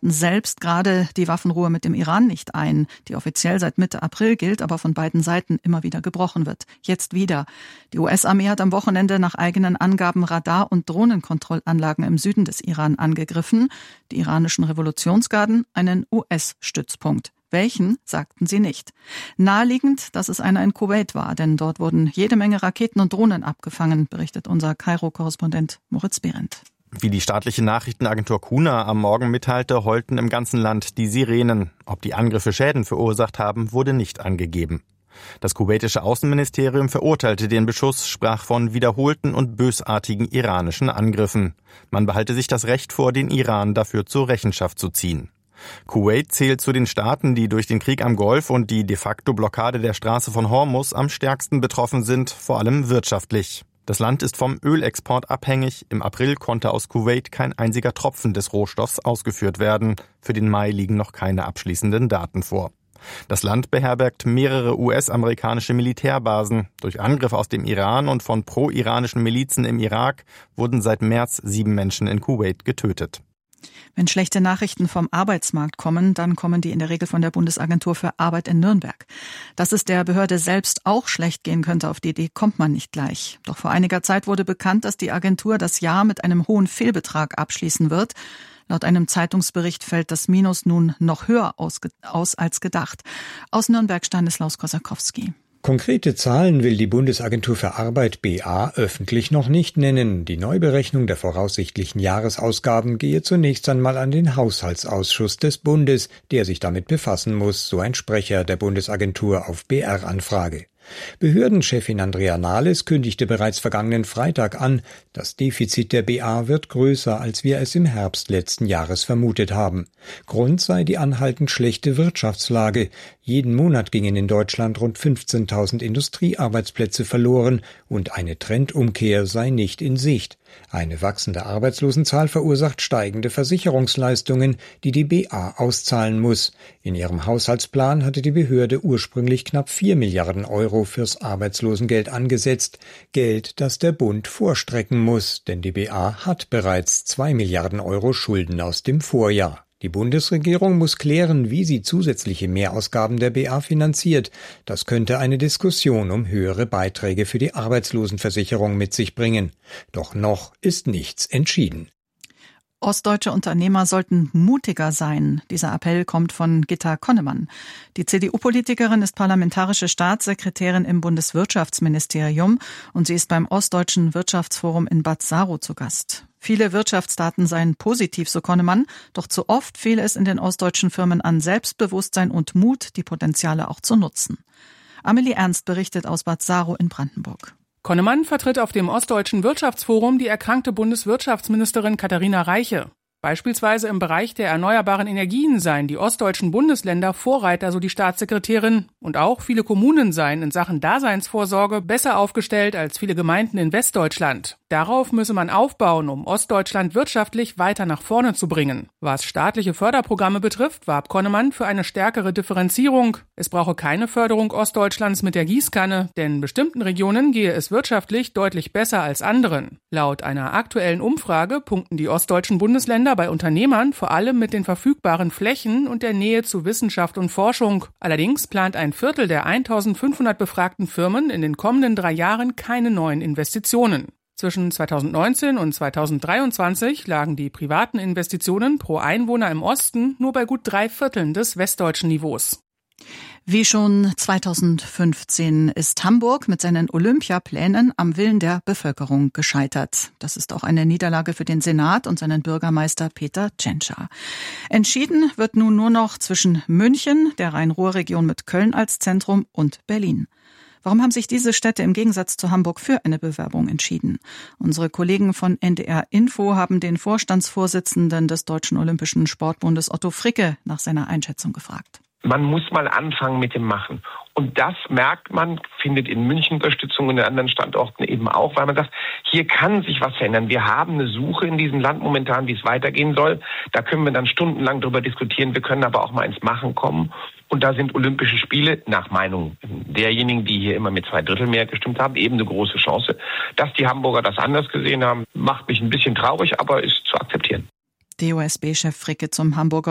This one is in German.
halten selbst gerade die Waffenruhe mit dem Iran nicht ein, die offiziell seit Mitte April gilt, aber von beiden Seiten immer wieder gebrochen wird. Jetzt wieder. Die US-Armee hat am Wochenende nach eigenen Angaben Radar- und Drohnenkontrollanlagen im Süden des Iran angegriffen. Die iranischen Revolutionsgarden einen US-Stützpunkt. Welchen, sagten sie nicht. Naheliegend, dass es einer in Kuwait war, denn dort wurden jede Menge Raketen und Drohnen abgefangen, berichtet unser Kairo-Korrespondent Moritz Behrendt. Wie die staatliche Nachrichtenagentur Kuna am Morgen mitteilte, heulten im ganzen Land die Sirenen. Ob die Angriffe Schäden verursacht haben, wurde nicht angegeben. Das kuwaitische Außenministerium verurteilte den Beschuss, sprach von wiederholten und bösartigen iranischen Angriffen. Man behalte sich das Recht vor, den Iran dafür zur Rechenschaft zu ziehen. Kuwait zählt zu den Staaten, die durch den Krieg am Golf und die de facto Blockade der Straße von Hormuz am stärksten betroffen sind, vor allem wirtschaftlich. Das Land ist vom Ölexport abhängig. Im April konnte aus Kuwait kein einziger Tropfen des Rohstoffs ausgeführt werden. Für den Mai liegen noch keine abschließenden Daten vor. Das Land beherbergt mehrere US-amerikanische Militärbasen. Durch Angriffe aus dem Iran und von pro-iranischen Milizen im Irak wurden seit März 7 Menschen in Kuwait getötet. Wenn schlechte Nachrichten vom Arbeitsmarkt kommen, dann kommen die in der Regel von der Bundesagentur für Arbeit in Nürnberg. Dass es der Behörde selbst auch schlecht gehen könnte, auf die Idee kommt man nicht gleich. Doch vor einiger Zeit wurde bekannt, dass die Agentur das Jahr mit einem hohen Fehlbetrag abschließen wird. Laut einem Zeitungsbericht fällt das Minus nun noch höher aus als gedacht. Aus Nürnberg Stanislaus Kosakowski. Konkrete Zahlen will die Bundesagentur für Arbeit BA öffentlich noch nicht nennen. Die Neuberechnung der voraussichtlichen Jahresausgaben gehe zunächst einmal an den Haushaltsausschuss des Bundes, der sich damit befassen muss, so ein Sprecher der Bundesagentur auf BR-Anfrage. Behördenchefin Andrea Nahles kündigte bereits vergangenen Freitag an, das Defizit der BA wird größer, als wir es im Herbst letzten Jahres vermutet haben. Grund sei die anhaltend schlechte Wirtschaftslage. Jeden Monat gingen in Deutschland rund 15.000 Industriearbeitsplätze verloren und eine Trendumkehr sei nicht in Sicht. Eine wachsende Arbeitslosenzahl verursacht steigende Versicherungsleistungen, die die BA auszahlen muss. In ihrem Haushaltsplan hatte die Behörde ursprünglich knapp 4 Milliarden Euro fürs Arbeitslosengeld angesetzt. Geld, das der Bund vorstrecken muss, denn die BA hat bereits 2 Milliarden Euro Schulden aus dem Vorjahr. Die Bundesregierung muss klären, wie sie zusätzliche Mehrausgaben der BA finanziert. Das könnte eine Diskussion um höhere Beiträge für die Arbeitslosenversicherung mit sich bringen. Doch noch ist nichts entschieden. Ostdeutsche Unternehmer sollten mutiger sein. Dieser Appell kommt von Gitta Konnemann. Die CDU-Politikerin ist parlamentarische Staatssekretärin im Bundeswirtschaftsministerium und sie ist beim Ostdeutschen Wirtschaftsforum in Bad Saro zu Gast. Viele Wirtschaftsdaten seien positiv, so Konnemann, doch zu oft fehle es in den ostdeutschen Firmen an Selbstbewusstsein und Mut, die Potenziale auch zu nutzen. Amelie Ernst berichtet aus Bad Saro in Brandenburg. Konnemann vertritt auf dem Ostdeutschen Wirtschaftsforum die erkrankte Bundeswirtschaftsministerin Katharina Reiche. Beispielsweise im Bereich der erneuerbaren Energien seien die ostdeutschen Bundesländer Vorreiter, so die Staatssekretärin. Und auch viele Kommunen seien in Sachen Daseinsvorsorge besser aufgestellt als viele Gemeinden in Westdeutschland. Darauf müsse man aufbauen, um Ostdeutschland wirtschaftlich weiter nach vorne zu bringen. Was staatliche Förderprogramme betrifft, warb Konnemann für eine stärkere Differenzierung. Es brauche keine Förderung Ostdeutschlands mit der Gießkanne, denn bestimmten Regionen gehe es wirtschaftlich deutlich besser als anderen. Laut einer aktuellen Umfrage punkten die ostdeutschen Bundesländer bei Unternehmern vor allem mit den verfügbaren Flächen und der Nähe zu Wissenschaft und Forschung. Allerdings plant ein Viertel der 1.500 befragten Firmen in den kommenden 3 Jahren keine neuen Investitionen. Zwischen 2019 und 2023 lagen die privaten Investitionen pro Einwohner im Osten nur bei gut 3/4 des westdeutschen Niveaus. Wie schon 2015 ist Hamburg mit seinen Olympiaplänen am Willen der Bevölkerung gescheitert. Das ist auch eine Niederlage für den Senat und seinen Bürgermeister Peter Tschentscher. Entschieden wird nun nur noch zwischen München, der Rhein-Ruhr-Region mit Köln als Zentrum, und Berlin. Warum haben sich diese Städte im Gegensatz zu Hamburg für eine Bewerbung entschieden? Unsere Kollegen von NDR Info haben den Vorstandsvorsitzenden des Deutschen Olympischen Sportbundes Otto Fricke nach seiner Einschätzung gefragt. Man muss mal anfangen mit dem Machen. Und das merkt man, findet in München Unterstützung und in anderen Standorten eben auch, weil man sagt, hier kann sich was verändern. Wir haben eine Suche in diesem Land momentan, wie es weitergehen soll. Da können wir dann stundenlang drüber diskutieren. Wir können aber auch mal ins Machen kommen. Und da sind Olympische Spiele, nach Meinung derjenigen, die hier immer mit 2/3 Mehrheit gestimmt haben, eben eine große Chance. Dass die Hamburger das anders gesehen haben, macht mich ein bisschen traurig, aber ist zu akzeptieren. DOSB-Chef Fricke zum Hamburger